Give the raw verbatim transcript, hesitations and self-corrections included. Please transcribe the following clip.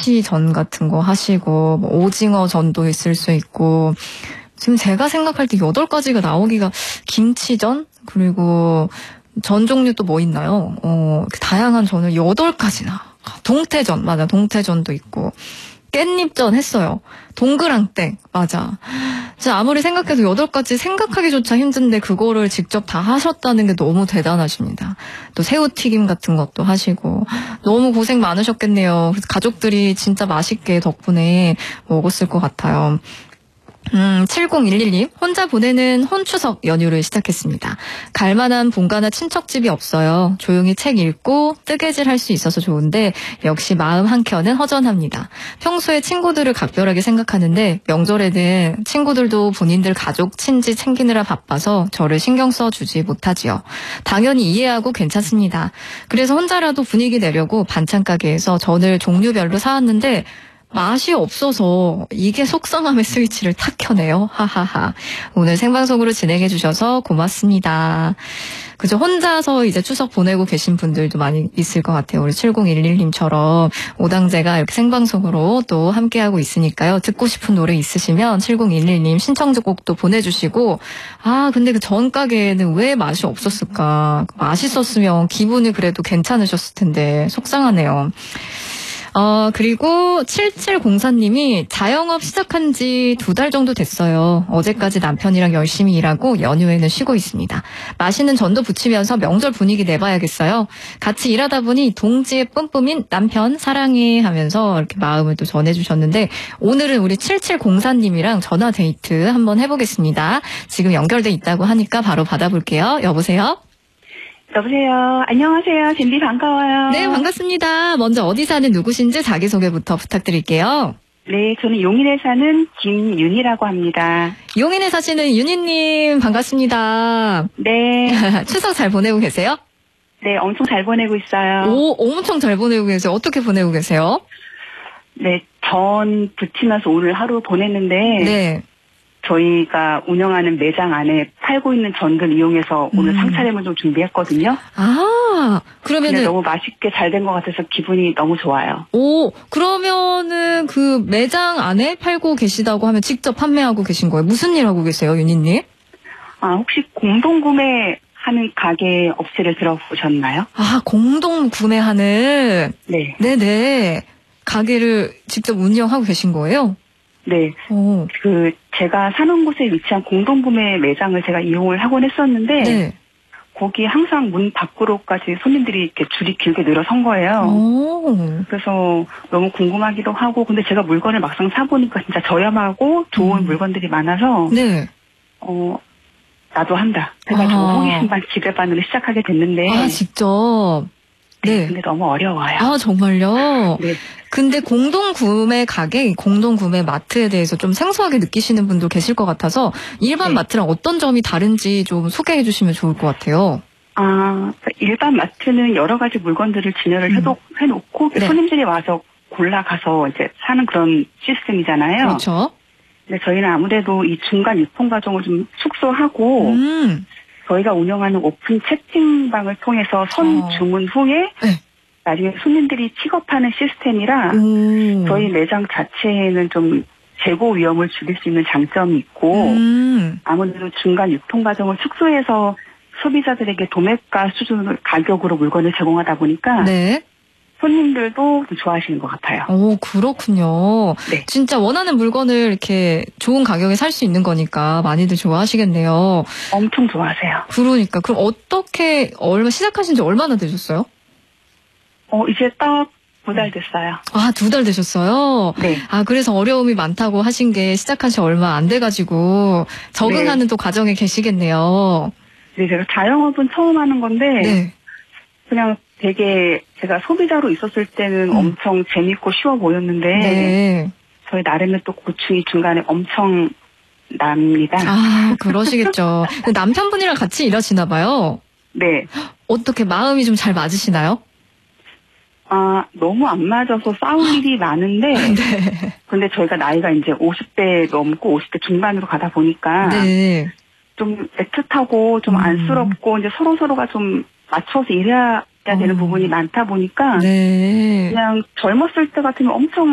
참치전 같은 거 하시고 뭐 오징어 전도 있을 수 있고 지금 제가 생각할 때 여덟 가지가 나오기가 김치전 그리고 전 종류 또 뭐 있나요? 어, 다양한 전을 여덟 가지나. 동태전, 맞아. 동태전도 있고. 깻잎전 했어요. 동그랑땡, 맞아. 진짜 아무리 생각해도 여덟 가지 생각하기조차 힘든데 그거를 직접 다 하셨다는 게 너무 대단하십니다. 또 새우튀김 같은 것도 하시고. 너무 고생 많으셨겠네요. 그래서 가족들이 진짜 맛있게 덕분에 먹었을 것 같아요. 음, 칠공일일 님, 혼자 보내는 혼추석 연휴를 시작했습니다. 갈만한 본가나 친척집이 없어요. 조용히 책 읽고 뜨개질 할 수 있어서 좋은데 역시 마음 한켠은 허전합니다. 평소에 친구들을 각별하게 생각하는데 명절에는 친구들도 본인들 가족, 친지 챙기느라 바빠서 저를 신경 써주지 못하지요. 당연히 이해하고 괜찮습니다. 그래서 혼자라도 분위기 내려고 반찬 가게에서 전을 종류별로 사왔는데 맛이 없어서 이게 속상함의 스위치를 탁 켜네요. 하하하. 오늘 생방송으로 진행해 주셔서 고맙습니다. 그죠? 혼자서 이제 추석 보내고 계신 분들도 많이 있을 것 같아요. 우리 칠공일일 님처럼 오당제가 이렇게 생방송으로 또 함께하고 있으니까요. 듣고 싶은 노래 있으시면 칠공일일 님 신청곡도 보내주시고 아 근데 그 전 가게에는 왜 맛이 없었을까? 맛있었으면 기분이 그래도 괜찮으셨을 텐데 속상하네요. 어, 그리고 칠칠공사 님이 자영업 시작한 지 두 달 정도 됐어요. 어제까지 남편이랑 열심히 일하고 연휴에는 쉬고 있습니다. 맛있는 전도 부치면서 명절 분위기 내봐야겠어요. 같이 일하다 보니 동지의 뿜뿜인 남편 사랑해 하면서 이렇게 마음을 또 전해주셨는데 오늘은 우리 칠칠공사 님이랑 전화 데이트 한번 해보겠습니다. 지금 연결돼 있다고 하니까 바로 받아볼게요. 여보세요? 여보세요. 안녕하세요. 젠디 반가워요. 네, 반갑습니다. 먼저 어디 사는 누구신지 자기소개부터 부탁드릴게요. 네, 저는 용인에 사는 김윤희라고 합니다. 용인에 사시는 윤희님 반갑습니다. 네. 추석 잘 보내고 계세요? 네, 엄청 잘 보내고 있어요. 오, 엄청 잘 보내고 계세요. 어떻게 보내고 계세요? 네, 전 붙이면서 오늘 하루 보냈는데 네. 저희가 운영하는 매장 안에 팔고 있는 전들 이용해서 오늘 음. 상차림을 좀 준비했거든요. 아, 그러면은 너무 맛있게 잘 된 것 같아서 기분이 너무 좋아요. 오, 그러면은 그 매장 안에 팔고 계시다고 하면 직접 판매하고 계신 거예요? 무슨 일 하고 계세요, 윤희님? 아, 혹시 공동 구매하는 가게 업체를 들어보셨나요? 아, 공동 구매하는. 네. 네네. 가게를 직접 운영하고 계신 거예요? 네. 오. 그, 제가 사는 곳에 위치한 공동구매 매장을 제가 이용을 하곤 했었는데, 네. 거기 항상 문 밖으로까지 손님들이 이렇게 줄이 길게 늘어선 거예요. 오. 그래서 너무 궁금하기도 하고, 근데 제가 물건을 막상 사보니까 진짜 저렴하고 좋은 음. 물건들이 많아서, 네. 어, 나도 한다. 그래가지고 아. 호기심반 기대반으로 시작하게 됐는데, 아, 직접? 네. 근데 너무 어려워요. 아, 정말요? 네. 근데 공동 구매 가게, 공동 구매 마트에 대해서 좀 생소하게 느끼시는 분도 계실 것 같아서 일반 네. 마트랑 어떤 점이 다른지 좀 소개해 주시면 좋을 것 같아요. 아, 일반 마트는 여러 가지 물건들을 진열을 음. 해놓, 해놓고 네. 손님들이 와서 골라가서 이제 사는 그런 시스템이잖아요. 그렇죠. 근데 저희는 아무래도 이 중간 유통 과정을 좀 축소하고 음. 저희가 운영하는 오픈 채팅방을 통해서 선 어. 주문 후에 네. 나중에 손님들이 픽업하는 시스템이라 음. 저희 매장 자체에는 좀 재고 위험을 줄일 수 있는 장점이 있고 음. 아무래도 중간 유통 과정을 축소해서 소비자들에게 도매가 수준을 가격으로 물건을 제공하다 보니까 네. 손님들도 좀 좋아하시는 것 같아요. 오, 그렇군요. 네. 진짜 원하는 물건을 이렇게 좋은 가격에 살 수 있는 거니까 많이들 좋아하시겠네요. 엄청 좋아하세요. 그러니까 그럼 어떻게 얼마 시작하신 지 얼마나 되셨어요? 어, 이제 딱 두 달 됐어요. 아, 두 달 되셨어요? 네. 아, 그래서 어려움이 많다고 하신 게 시작한 지 얼마 안 돼가지고 적응하는 네. 또 과정에 계시겠네요. 네, 제가 자영업은 처음 하는 건데 네. 그냥 되게 제가 소비자로 있었을 때는 음. 엄청 재밌고 쉬워 보였는데 네. 저희 나름의 또 고충이 중간에 엄청 납니다. 아, 그러시겠죠. 남편분이랑 같이 일하시나 봐요. 네. 어떻게 마음이 좀 잘 맞으시나요? 아, 너무 안 맞아서 싸울 일이 많은데 네. 근데 저희가 나이가 이제 오십 대 넘고 오십 대 중반으로 가다 보니까 네. 좀 애틋하고 좀 음. 안쓰럽고 이제 서로서로가 좀 맞춰서 일해야 되는 어. 부분이 많다 보니까 네. 그냥 젊었을 때 같으면 엄청